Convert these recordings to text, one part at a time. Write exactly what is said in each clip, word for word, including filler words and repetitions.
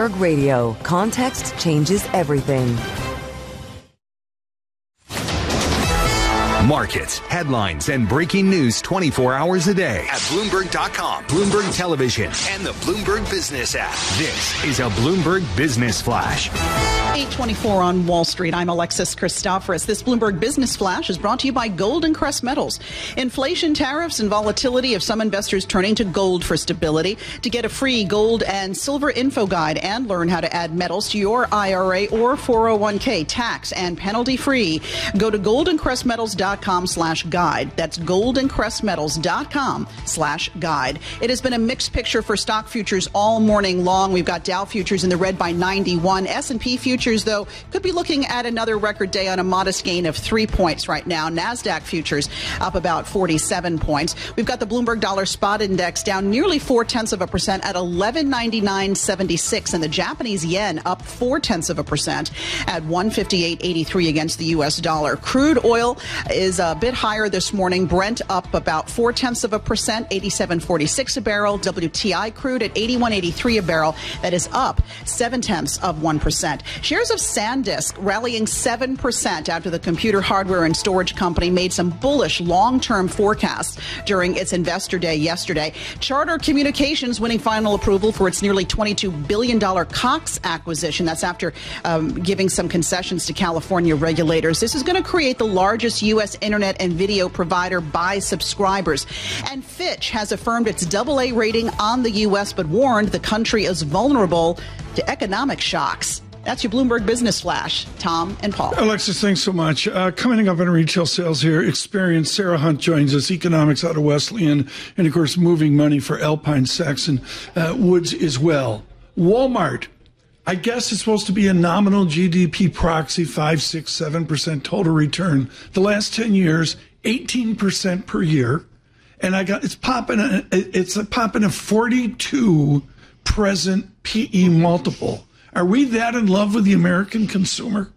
Radio. Context changes everything. Markets, headlines, and breaking news twenty-four hours a day at Bloomberg dot com, Bloomberg Television, and the Bloomberg Business app. This is a Bloomberg Business Flash. eight twenty-four on Wall Street. I'm Alexis Christoforous. This Bloomberg Business Flash is brought to you by Golden Crest Metals. Inflation, tariffs, and volatility have some investors turning to gold for stability. To get a free gold and silver info guide and learn how to add metals to your I R A or four oh one k tax and penalty free, go to golden crest metals dot com slash guide. That's golden crest metals dot com slash guide. It has been a mixed picture for stock futures all morning long. We've got Dow futures in the red by ninety-one. S and P futures, though, could be looking at another record day on a modest gain of three points right now. NASDAQ futures up about forty-seven points. We've got the Bloomberg Dollar Spot Index down nearly four tenths of a percent at eleven ninety-nine seventy-six, and the Japanese yen up four tenths of a percent at one fifty-eight eighty-three against the U S dollar. Crude oil is a bit higher this morning. Brent up about four tenths of a percent, eighty-seven forty-six a barrel. W T I crude at eighty-one eighty-three a barrel. That is up seven tenths of one percent. Shares of SanDisk rallying seven percent after the computer hardware and storage company made some bullish long-term forecasts during its investor day yesterday. Charter Communications winning final approval for its nearly twenty-two billion dollars Cox acquisition. That's after um, giving some concessions to California regulators. This is going to create the largest U S internet and video provider by subscribers. And Fitch has affirmed its double A rating on the U S, but warned the country is vulnerable to economic shocks. That's your Bloomberg Business Flash. Tom and Paul. Alexis, thanks so much. Uh, coming up on retail sales here, Experience. Sarah Hunt joins us, economics out of Wesleyan, and of course, moving money for Alpine Saxon uh, Woods as well. Walmart. I guess it's supposed to be a nominal G D P proxy, five, six, seven percent total return. The last ten years, eighteen percent per year. And I got, it's popping, a, it's a popping a forty-two present P E multiple. Are we that in love with the American consumer?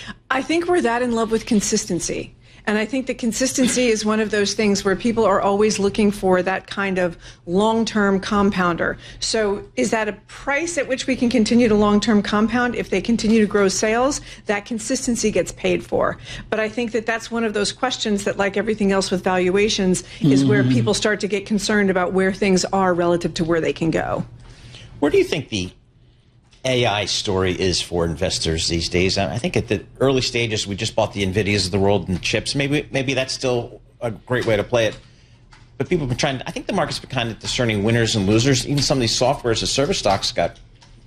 I think we're that in love with consistency. And I think that consistency is one of those things where people are always looking for that kind of long-term compounder. So is that a price at which we can continue to long-term compound? If they continue to grow sales, that consistency gets paid for. But I think that that's one of those questions that, like everything else with valuations, is mm-hmm. where people start to get concerned about where things are relative to where they can go. Where do you think the A I story is for investors these days? I think at the early stages, we just bought the NVIDIAs of the world and chips. Maybe maybe that's still a great way to play it. But people have been trying, I think the market's been kind of discerning winners and losers. Even some of these software as a service stocks got